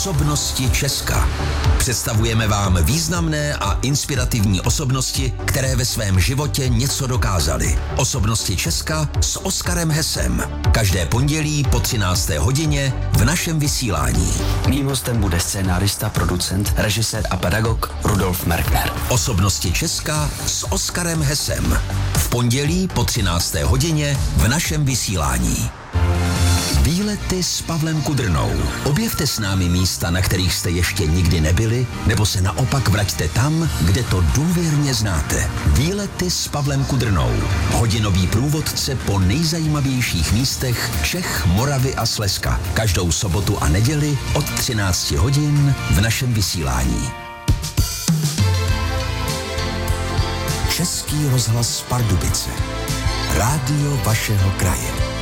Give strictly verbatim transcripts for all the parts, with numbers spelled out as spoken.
Osobnosti Česka. Představujeme vám významné a inspirativní osobnosti, které ve svém životě něco dokázaly. Osobnosti Česka s Oskarem Hesem. Každé pondělí po třinácté hodině v našem vysílání. Mým hostem bude scénárista, producent, režisér a pedagog Rudolf Merkner. Osobnosti Česka s Oskarem Hesem. V pondělí po třinácté hodině v našem vysílání. Výlety s Pavlem Kudrnou. Objevte s námi místa, na kterých jste ještě nikdy nebyli, nebo se naopak vraťte tam, kde to důvěrně znáte. Výlety s Pavlem Kudrnou. Hodinový průvodce po nejzajímavějších místech Čech, Moravy a Slezska. Každou sobotu a neděli od třinácti hodin v našem vysílání. Český rozhlas Pardubice. Rádio vašeho kraje.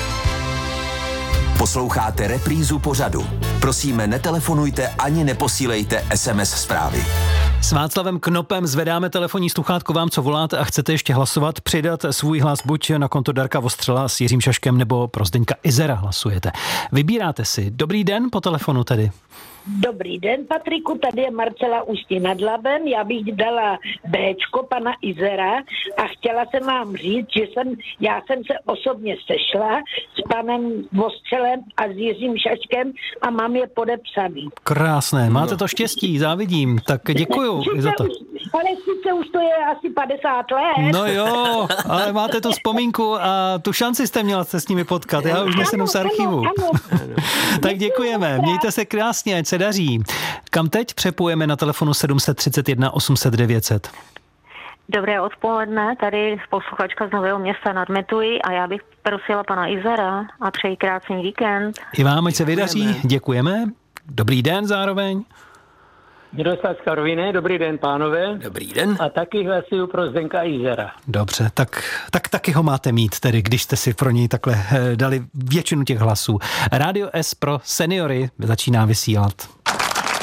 Posloucháte reprízu pořadu. Prosíme, netelefonujte ani neposílejte es em es zprávy. S Václavem Knopem zvedáme telefonní sluchátko vám, co voláte a chcete ještě hlasovat, přidat svůj hlas buď na konto Darka Vostřela s Jiřím Šaškem nebo pro Zdeňka Izera hlasujete. Vybíráte si. Dobrý den po telefonu tedy. Dobrý den, Patriku, tady je Marcela Ústí nad Labem. Já bych dala Béčko pana Izera a chtěla jsem vám říct, že jsem, já jsem se osobně sešla s panem Vostřelem a s Jiřím Šaškem a mám je podepsaný. Krásné, máte to štěstí, závidím, tak děkuju i za to. Ale sice už to je asi padesát let. No jo, ale máte tu vzpomínku a tu šanci jste měla se s nimi potkat, já už nesenu z archivu. Ano, ano. Tak děkujeme, mějte se krásně, ať se daří. Kam teď přepojeme na telefonu sedm set třicet jedna osm set devět set? Dobré odpoledne, tady posluchačka z Nového Města nad Metují a já bych prosila pana Izera a přeji krásný víkend. I vám, ať se vydaří, děkujeme. Dobrý den zároveň. Miroslav z Karviné, dobrý den, pánové. Dobrý den. A taky hlasuju pro Zdenka Izera. Dobře, tak, tak taky ho máte mít, tedy když jste si pro něj takhle dali většinu těch hlasů. Rádio S pro seniory začíná vysílat.